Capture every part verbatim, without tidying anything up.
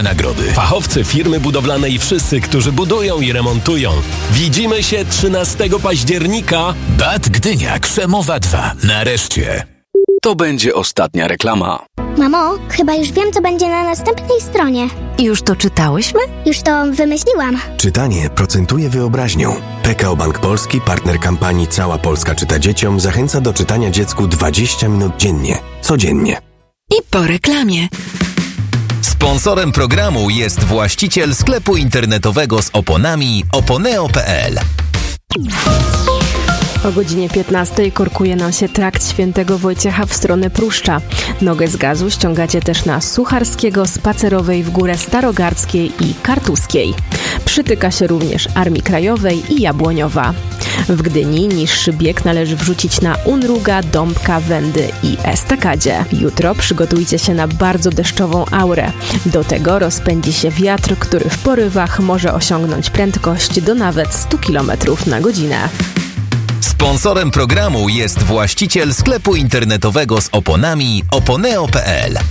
Nagrody. Fachowcy firmy budowlanej i wszyscy, którzy budują i remontują. Widzimy się trzynastego października. B A T Gdynia, Krzemowa dwa. Nareszcie. To będzie ostatnia reklama. Mamo, chyba już wiem, co będzie na następnej stronie. Już to czytałyśmy? Już to wymyśliłam. Czytanie procentuje wyobraźnią. P K O Bank Polski, partner kampanii Cała Polska czyta dzieciom, zachęca do czytania dziecku dwadzieścia minut dziennie. Codziennie. I po reklamie. Sponsorem programu jest właściciel sklepu internetowego z oponami oponeo kropka p l. O godzinie piętnastej korkuje nam się trakt Świętego Wojciecha w stronę Pruszcza. Nogę z gazu ściągacie też na Sucharskiego, Spacerowej w górę Starogardzkiej i Kartuskiej. Przytyka się również Armii Krajowej i Jabłoniowa. W Gdyni niższy bieg należy wrzucić na Unruga, Dąbka, Wędy i Estakadzie. Jutro przygotujcie się na bardzo deszczową aurę. Do tego rozpędzi się wiatr, który w porywach może osiągnąć prędkość do nawet stu kilometrów na godzinę. Sponsorem programu jest właściciel sklepu internetowego z oponami oponeo kropka p l.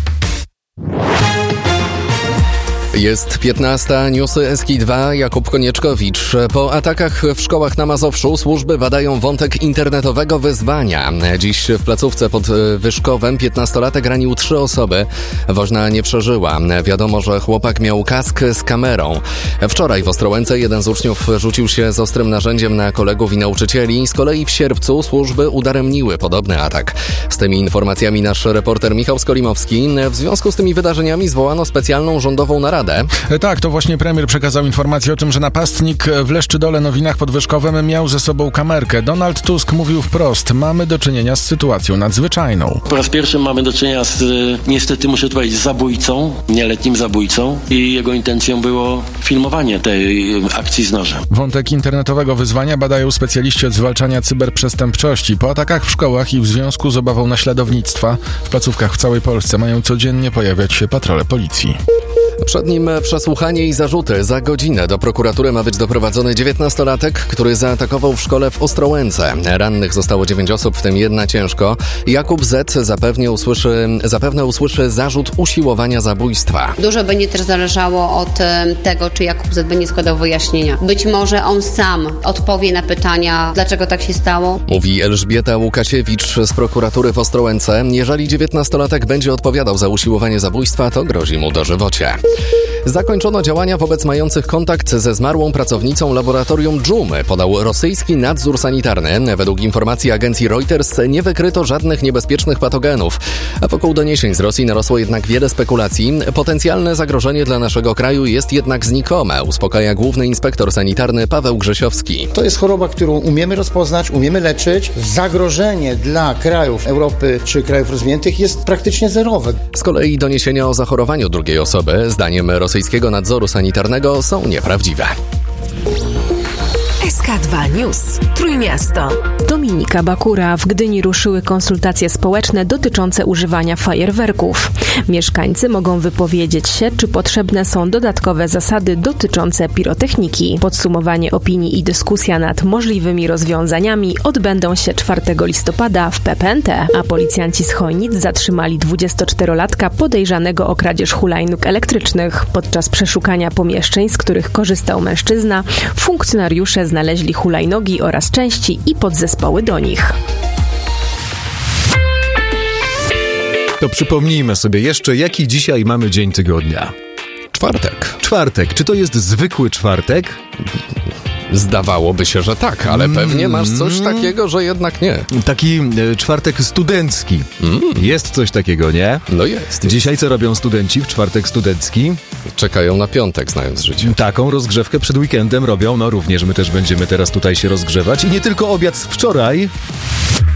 Jest piętnasta, newsy S K dwa, Jakub Konieczkowicz. Po atakach w szkołach na Mazowszu służby badają wątek internetowego wyzwania. Dziś w placówce pod Wyszkowem piętnastolatek ranił trzy osoby. Woźna nie przeżyła. Wiadomo, że chłopak miał kask z kamerą. Wczoraj w Ostrołęce jeden z uczniów rzucił się z ostrym narzędziem na kolegów i nauczycieli. Z kolei w sierpcu służby udaremniły podobny atak. Z tymi informacjami nasz reporter Michał Skolimowski. W związku z tymi wydarzeniami zwołano specjalną rządową naradę. Tak, to właśnie premier przekazał informację o tym, że napastnik w Leszczydole Nowinach pod Wyszkowem miał ze sobą kamerkę. Donald Tusk mówił wprost: mamy do czynienia z sytuacją nadzwyczajną. Po raz pierwszy mamy do czynienia z, niestety muszę tu powiedzieć, zabójcą, nieletnim zabójcą, i jego intencją było filmowanie tej akcji z nożem. Wątek internetowego wyzwania badają specjaliści od zwalczania cyberprzestępczości. Po atakach w szkołach i w związku z obawą naśladownictwa w placówkach w całej Polsce mają codziennie pojawiać się patrole policji. Przed nim przesłuchanie i zarzuty. Za godzinę do prokuratury ma być doprowadzony dziewiętnastolatek, który zaatakował w szkole w Ostrołęce. Rannych zostało dziewięć osób, w tym jedna ciężko. Jakub Z. zapewne usłyszy, zapewne usłyszy zarzut usiłowania zabójstwa. Dużo będzie też zależało od tego, czy Jakub Z. będzie składał wyjaśnienia. Być może on sam odpowie na pytania, dlaczego tak się stało. Mówi Elżbieta Łukasiewicz z prokuratury w Ostrołęce. Jeżeli dziewiętnastolatek będzie odpowiadał za usiłowanie zabójstwa, to grozi mu dożywocie. Zakończono działania wobec mających kontakt ze zmarłą pracownicą laboratorium Dżumy, podał rosyjski nadzór sanitarny. Według informacji agencji Reuters nie wykryto żadnych niebezpiecznych patogenów. A wokół doniesień z Rosji narosło jednak wiele spekulacji. Potencjalne zagrożenie dla naszego kraju jest jednak znikome, uspokaja główny inspektor sanitarny Paweł Grzesiowski. To jest choroba, którą umiemy rozpoznać, umiemy leczyć. Zagrożenie dla krajów Europy czy krajów rozwiniętych jest praktycznie zerowe. Z kolei doniesienia o zachorowaniu drugiej osoby, zdaniem rosyjskiego nadzoru sanitarnego, są nieprawdziwe. S K dwa News. Trójmiasto. Dominika Bakura. W Gdyni ruszyły konsultacje społeczne dotyczące używania fajerwerków. Mieszkańcy mogą wypowiedzieć się, czy potrzebne są dodatkowe zasady dotyczące pirotechniki. Podsumowanie opinii i dyskusja nad możliwymi rozwiązaniami odbędą się czwartego listopada w P P N T, a policjanci z Chojnic zatrzymali dwudziestoczterolatka podejrzanego o kradzież hulajnóg elektrycznych. Podczas przeszukania pomieszczeń, z których korzystał mężczyzna, funkcjonariusze znaleźli hulajnogi oraz części i podzespoły do nich. To przypomnijmy sobie jeszcze, jaki dzisiaj mamy dzień tygodnia. Czwartek. Czwartek. Czy to jest zwykły czwartek? Zdawałoby się, że tak, ale pewnie masz coś takiego, że jednak nie. Taki e, czwartek studencki. Mm. Jest coś takiego, nie? No jest. Dzisiaj co robią studenci w czwartek studencki? Czekają na piątek, znając życie. Taką rozgrzewkę przed weekendem robią, no również my też będziemy teraz tutaj się rozgrzewać. I nie tylko obiad z wczoraj.